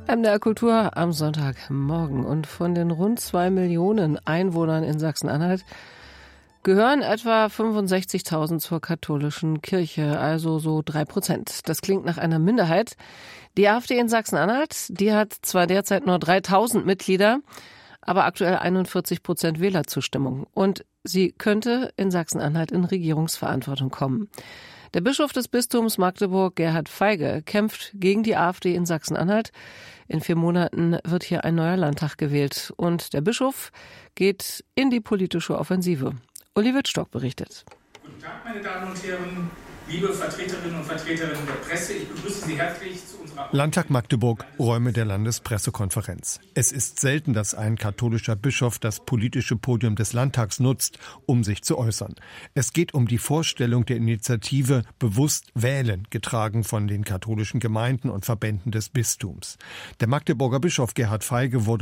MDR Kultur am Sonntagmorgen. Und von den rund 2 Millionen Einwohnern in Sachsen-Anhalt gehören etwa 65.000 zur katholischen Kirche, also so 3%. Das klingt nach einer Minderheit. Die AfD in Sachsen-Anhalt, die hat zwar derzeit nur 3.000 Mitglieder, aber aktuell 41% Wählerzustimmung. Und sie könnte in Sachsen-Anhalt in Regierungsverantwortung kommen. Der Bischof des Bistums Magdeburg, Gerhard Feige, kämpft gegen die AfD in Sachsen-Anhalt. In 4 Monaten wird hier ein neuer Landtag gewählt. Und der Bischof geht in die politische Offensive. Uli Wittstock berichtet. Guten Tag, meine Damen und Herren, liebe Vertreterinnen und Vertreter der Presse. Ich begrüße Sie herzlich zu unserer Landtag Magdeburg, Räume der Landespressekonferenz. Es ist selten, dass ein katholischer Bischof das politische Podium des Landtags nutzt, um sich zu äußern. Es geht um die Vorstellung der Initiative Bewusst wählen, getragen von den katholischen Gemeinden und Verbänden des Bistums. Der Magdeburger Bischof Gerhard Feige wurde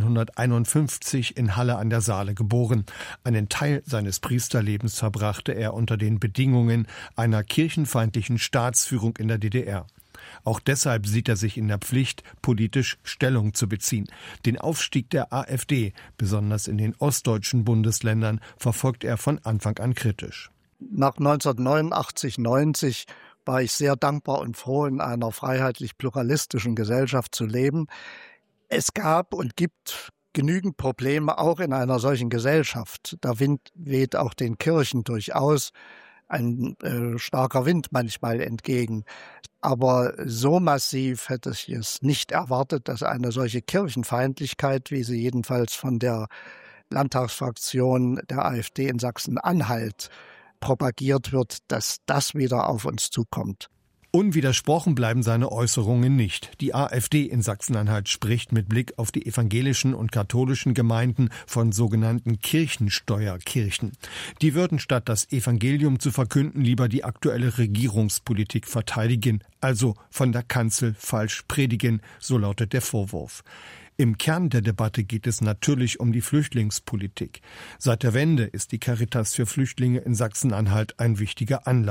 1951 in Halle an der Saale geboren. Einen Teil seines Priesterlebens verbrachte er unter den Bedingungen einer kirchenfeindlichen Staatsführung in der DDR. Auch deshalb sieht er sich in der Pflicht, politisch Stellung zu beziehen. Den Aufstieg der AfD, besonders in den ostdeutschen Bundesländern, verfolgt er von Anfang an kritisch. Nach 1989, 90 war ich sehr dankbar und froh, in einer freiheitlich-pluralistischen Gesellschaft zu leben. Es gab und gibt genügend Probleme auch in einer solchen Gesellschaft. Der Wind weht auch den Kirchen durchaus ein starker Wind manchmal entgegen. Aber so massiv hätte ich es nicht erwartet, dass eine solche Kirchenfeindlichkeit, wie sie jedenfalls von der Landtagsfraktion der AfD in Sachsen-Anhalt propagiert wird, dass das wieder auf uns zukommt. Unwidersprochen bleiben seine Äußerungen nicht. Die AfD in Sachsen-Anhalt spricht mit Blick auf die evangelischen und katholischen Gemeinden von sogenannten Kirchensteuerkirchen. Die würden statt das Evangelium zu verkünden lieber die aktuelle Regierungspolitik verteidigen, also von der Kanzel falsch predigen, so lautet der Vorwurf. Im Kern der Debatte geht es natürlich um die Flüchtlingspolitik. Seit der Wende ist die Caritas für Flüchtlinge in Sachsen-Anhalt ein wichtiger Anlass.